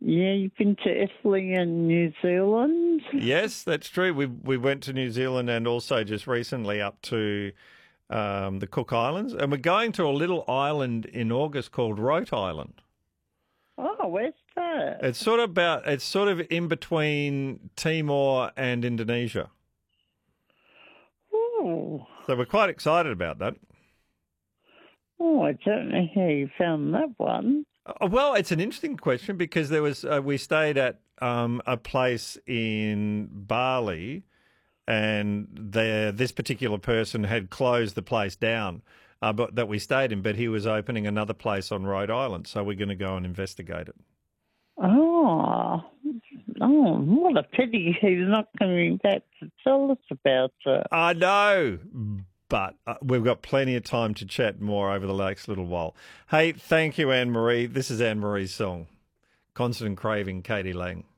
Yeah, you've been to Italy and New Zealand? Yes, that's true. We went to New Zealand and also just recently up to the Cook Islands, and we're going to a little island in August called Rote Island. Oh, where's that? It's sort of in between Timor and Indonesia. Oh, So we're quite excited about that. I don't know how you found that one. Well, it's an interesting question because there was we stayed at a place in Bali, and this particular person had closed the place down, but that we stayed in. But he was opening another place on Rhode Island, so we're going to go and investigate it. Oh, what a pity he's not coming back to tell us about it. I know, but we've got plenty of time to chat more over the next little while. Hey, thank you, Anne Marie. This is Anne Marie's song, Constant Craving, Katie Lang.